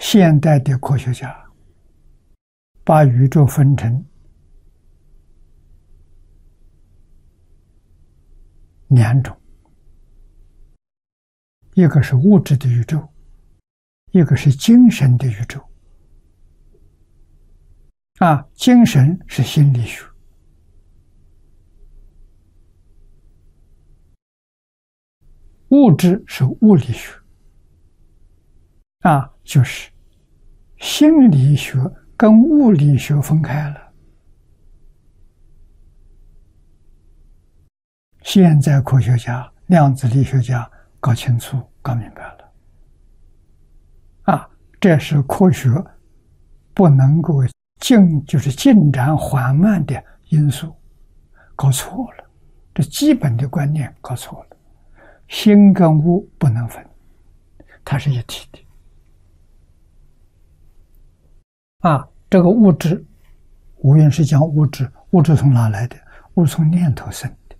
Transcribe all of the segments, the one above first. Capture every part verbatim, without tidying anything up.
现代的科学家把宇宙分成两种，一个是物质的宇宙，一个是精神的宇宙。啊，精神是心理学，物质是物理学。啊，就是心理学跟物理学分开了。现在科学家、量子力学家搞清楚、搞明白了。啊，这是科学不能够进，就是进展缓慢的因素，搞错了。这基本的观念搞错了。心跟物不能分，它是一体的。啊，这个物质，无论是讲物质，物质从哪来的？物质从念头生的。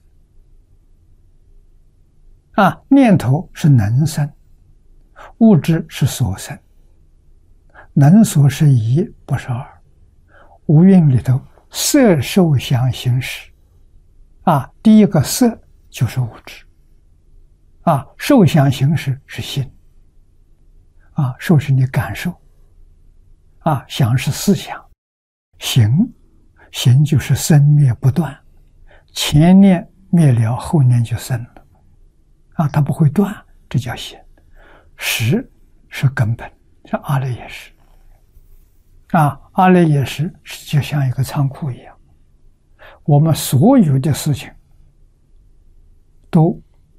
啊，念头是能生，物质是所生。能所是一，不是二。五蕴里头，色受想行识。啊，第一个色就是物质。啊，受想行识是心。啊，受是你感受。啊，想是思想，行，行就是生灭不断，前念灭了，后念就生了。啊，它不会断，这叫行。识是根本，是阿赖耶识。啊，阿赖耶识就像一个仓库一样，我们所有的事情都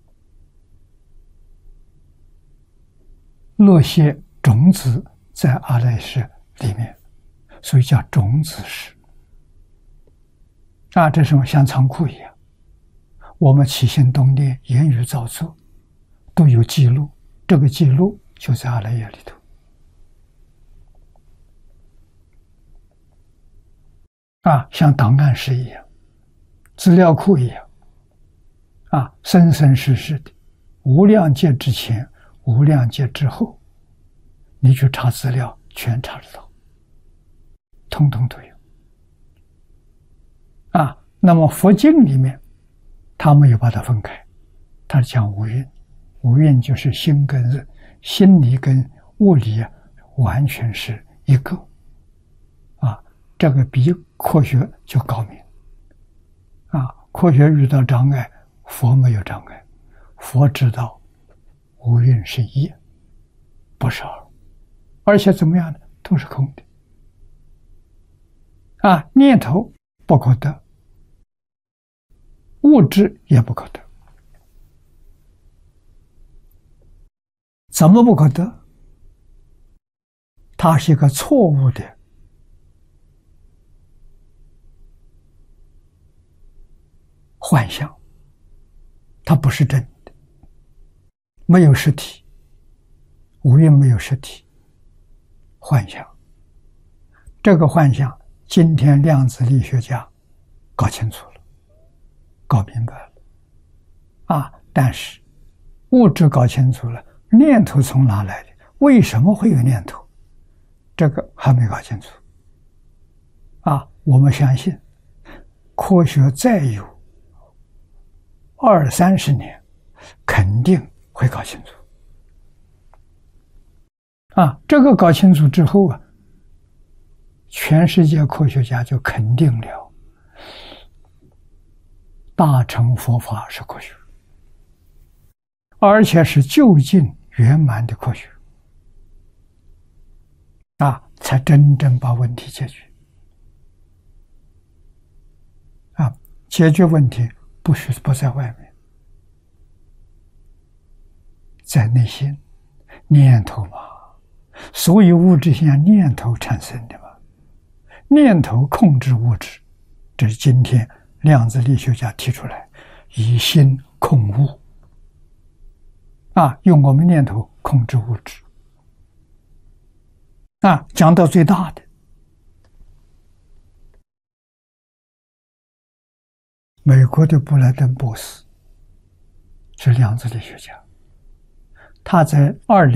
落些种子在阿赖耶识里面，所以叫种子识。啊，这是像仓库一样，我们起心动念、言语造作都有记录，这个记录就在阿赖耶里头。啊，像档案室一样，资料库一样。啊，生生世世的，无量劫之前，无量劫之后，你去查资料，全查得到。通通都有。啊，那么佛经里面他没有把它分开，他讲五蕴。五蕴就是心跟心理跟物理完全是一个。啊，这个比科学就高明。啊，科学遇到障碍，佛没有障碍，佛知道五蕴是一，不是二，而且怎么样呢？都是空的。啊，念头不可得，物质也不可得。怎么不可得？它是一个错误的幻象，它不是真的，没有实体，五蕴没有实体，幻象。这个幻象今天量子力学家搞清楚了，搞明白了。啊，但是物质搞清楚了，念头从哪来的？为什么会有念头？这个还没搞清楚。啊，我们相信科学再有二三十年，肯定会搞清楚。啊，这个搞清楚之后啊，全世界科学家就肯定了大乘佛法是科学，而且是究竟圆满的科学。啊，才真正把问题解决。啊，解决问题不是不在外面，在内心。念头嘛，所有物质现象念头产生的嘛，念头控制物质，这是今天量子力学家提出来，以心控物。啊，用我们念头控制物质。啊，讲到最大的，美国的布莱登博士是量子力学家，他在二零